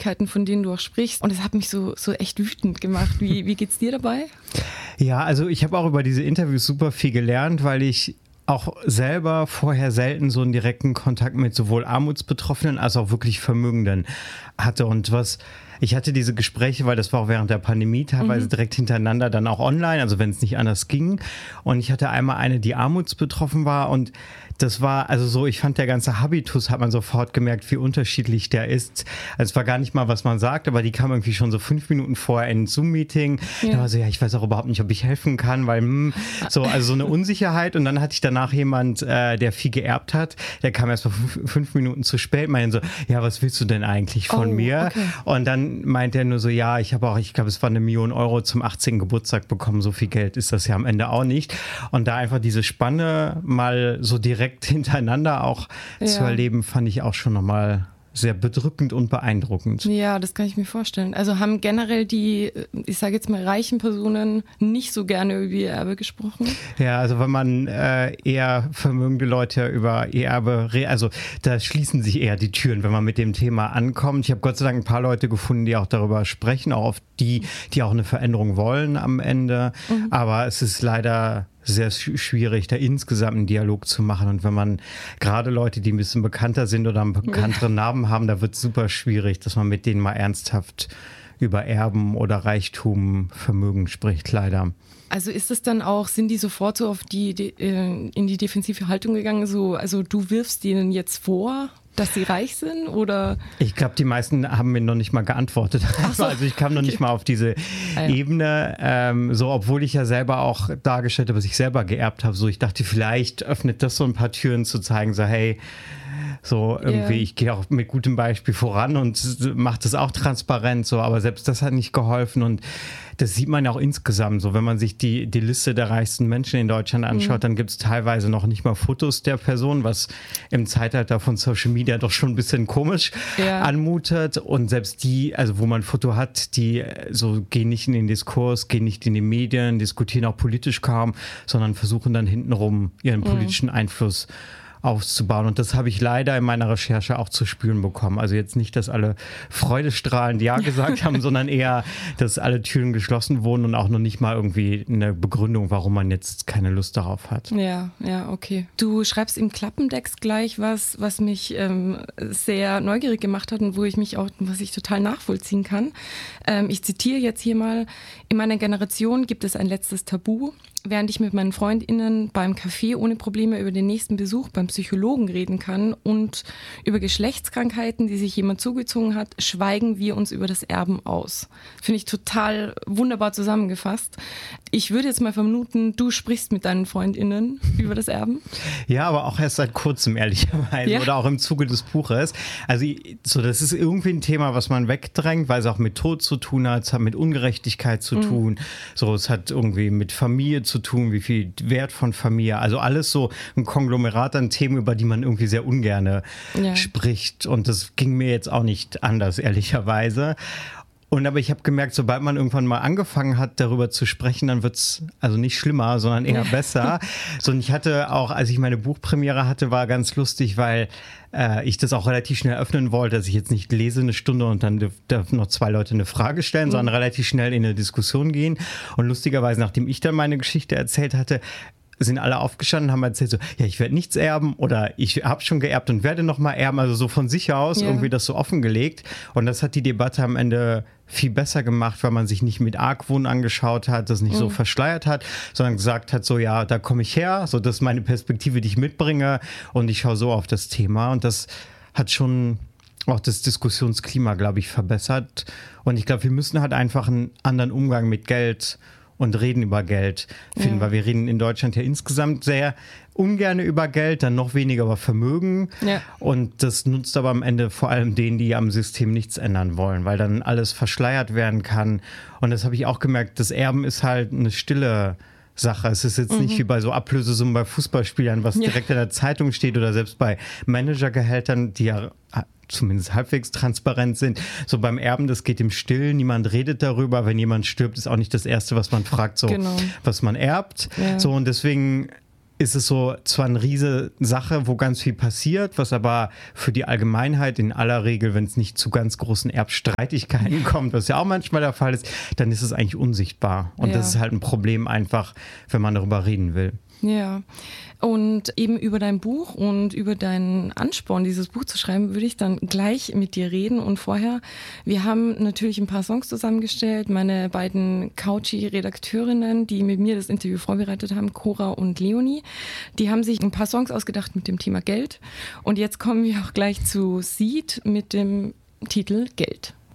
Möglichkeiten, von denen du auch sprichst. Und es hat mich so echt wütend gemacht. Wie geht's dir dabei? Ja, also ich habe auch über diese Interviews super viel gelernt, weil ich auch selber vorher selten so einen direkten Kontakt mit sowohl Armutsbetroffenen als auch wirklich Vermögenden hatte. Und ich hatte diese Gespräche, weil das war auch während der Pandemie teilweise direkt hintereinander, dann auch online, also wenn es nicht anders ging. Und ich hatte einmal eine, die armutsbetroffen war, und das war also so, ich fand, der ganze Habitus hat man sofort gemerkt, wie unterschiedlich der ist. Also es war gar nicht mal, was man sagt, aber die kam irgendwie schon so 5 Minuten vorher in ein Zoom-Meeting. Ja. Da war so, ja, ich weiß auch überhaupt nicht, ob ich helfen kann, weil also so eine Unsicherheit. Und dann hatte ich danach jemand, der viel geerbt hat, der kam erst mal 5 Minuten zu spät, meinte so, ja, was willst du denn eigentlich von mir? Okay. Und dann meinte er nur so, ja, ich glaube, es war 1 Million Euro zum 18. Geburtstag bekommen. So viel Geld ist das ja am Ende auch nicht. Und da einfach diese Spanne mal so direkt hintereinander auch zu erleben, fand ich auch schon nochmal sehr bedrückend und beeindruckend. Ja, das kann ich mir vorstellen. Also haben generell die, ich sage jetzt mal, reichen Personen nicht so gerne über ihr Erbe gesprochen? Ja, also wenn man eher vermögende Leute über ihr Erbe, also da schließen sich eher die Türen, wenn man mit dem Thema ankommt. Ich habe Gott sei Dank ein paar Leute gefunden, die auch darüber sprechen, auch auf die auch eine Veränderung wollen am Ende. Aber es ist leider sehr schwierig, da insgesamt einen Dialog zu machen. Und wenn man gerade Leute, die ein bisschen bekannter sind oder einen bekannteren Namen haben, da wird es super schwierig, dass man mit denen mal ernsthaft über Erben oder Reichtum, Vermögen spricht, leider. Also ist es dann auch, sind die sofort so in die defensive Haltung gegangen, so, also du wirfst denen jetzt vor, dass sie reich sind, oder? Ich glaube, die meisten haben mir noch nicht mal geantwortet. So. Also ich kam noch nicht mal auf diese Ebene, so, obwohl ich ja selber auch dargestellt habe, was ich selber geerbt habe. So, ich dachte, vielleicht öffnet das so ein paar Türen, zu zeigen, so hey, so irgendwie, ich gehe auch mit gutem Beispiel voran und mache das auch transparent, so, aber selbst das hat nicht geholfen. Und das sieht man ja auch insgesamt so, wenn man sich die Liste der reichsten Menschen in Deutschland anschaut, dann gibt es teilweise noch nicht mal Fotos der Person, was im Zeitalter von Social Media doch schon ein bisschen komisch anmutet. Und selbst die, also wo man ein Foto hat, die so gehen nicht in den Diskurs, gehen nicht in die Medien, diskutieren auch politisch kaum, sondern versuchen dann hintenrum ihren politischen Einfluss aufzubauen. Und das habe ich leider in meiner Recherche auch zu spüren bekommen. Also jetzt nicht, dass alle freudestrahlend Ja gesagt haben, sondern eher, dass alle Türen geschlossen wurden und auch noch nicht mal irgendwie eine Begründung, warum man jetzt keine Lust darauf hat. Ja, okay. Du schreibst im Klappentext gleich was mich sehr neugierig gemacht hat und was ich total nachvollziehen kann. Ich zitiere jetzt hier mal: In meiner Generation gibt es ein letztes Tabu. Während ich mit meinen FreundInnen beim Café ohne Probleme über den nächsten Besuch beim Psychologen reden kann und über Geschlechtskrankheiten, die sich jemand zugezogen hat, schweigen wir uns über das Erben aus. Finde ich total wunderbar zusammengefasst. Ich würde jetzt mal vermuten, du sprichst mit deinen FreundInnen über das Erben. Ja, aber auch erst seit kurzem, ehrlicherweise, oder auch im Zuge des Buches. Also so, das ist irgendwie ein Thema, was man wegdrängt, weil es auch mit Tod zu tun hat, es hat mit Ungerechtigkeit zu tun, so, es hat irgendwie mit Familie zu tun, wie viel Wert von Familie, also alles so ein Konglomerat an Themen, über die man irgendwie sehr ungerne spricht. Und das ging mir jetzt auch nicht anders, ehrlicherweise. Aber ich habe gemerkt, sobald man irgendwann mal angefangen hat, darüber zu sprechen, dann wird es also nicht schlimmer, sondern eher besser. So, und ich hatte auch, als ich meine Buchpremiere hatte, war ganz lustig, weil ich das auch relativ schnell öffnen wollte, dass ich jetzt nicht lese eine Stunde und dann dürfen noch 2 Leute eine Frage stellen, sondern relativ schnell in eine Diskussion gehen. Und lustigerweise, nachdem ich dann meine Geschichte erzählt hatte, sind alle aufgestanden und haben erzählt so, ja, ich werde nichts erben oder ich habe schon geerbt und werde noch mal erben, also so von sich aus irgendwie das so offengelegt. Und das hat die Debatte am Ende viel besser gemacht, weil man sich nicht mit Argwohn angeschaut hat, das nicht so verschleiert hat, sondern gesagt hat, so, ja, da komme ich her, so, das ist meine Perspektive, die ich mitbringe und ich schaue so auf das Thema. Und das hat schon auch das Diskussionsklima, glaube ich, verbessert. Und ich glaube, wir müssen halt einfach einen anderen Umgang mit Geld und reden über Geld finden, weil wir reden in Deutschland ja insgesamt sehr ungern über Geld, dann noch weniger über Vermögen. Ja. Und das nutzt aber am Ende vor allem denen, die am System nichts ändern wollen, weil dann alles verschleiert werden kann. Und das habe ich auch gemerkt, das Erben ist halt eine stille Sache. Es ist jetzt nicht wie bei so Ablösesummen bei Fußballspielern, was direkt in der Zeitung steht oder selbst bei Managergehältern, die ja zumindest halbwegs transparent sind. So beim Erben, das geht im Stillen, niemand redet darüber. Wenn jemand stirbt, ist auch nicht das Erste, was man fragt, so was man erbt. Ja. So, und deswegen ist es so zwar eine riesige Sache, wo ganz viel passiert, was aber für die Allgemeinheit in aller Regel, wenn es nicht zu ganz großen Erbstreitigkeiten kommt, was ja auch manchmal der Fall ist, dann ist es eigentlich unsichtbar. Und das ist halt ein Problem einfach, wenn man darüber reden will. Ja, und eben über dein Buch und über deinen Ansporn, dieses Buch zu schreiben, würde ich dann gleich mit dir reden. Und vorher, wir haben natürlich ein paar Songs zusammengestellt, meine beiden Couchy-Redakteurinnen, die mit mir das Interview vorbereitet haben, Cora und Leonie, die haben sich ein paar Songs ausgedacht mit dem Thema Geld. Und jetzt kommen wir auch gleich zu Seed mit dem Titel Geld.